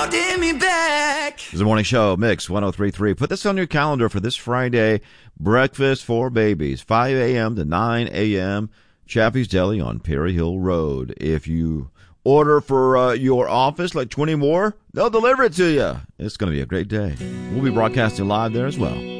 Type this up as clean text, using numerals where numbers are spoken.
holding me back. This is the morning show, Mix 103.3. Put this on your calendar for this Friday. Breakfast for babies, 5 a.m. to 9 a.m. Chappie's Deli on Perry Hill Road. If you order for your office, like 20 more, they'll deliver it to you. It's going to be a great day. We'll be broadcasting live there as well.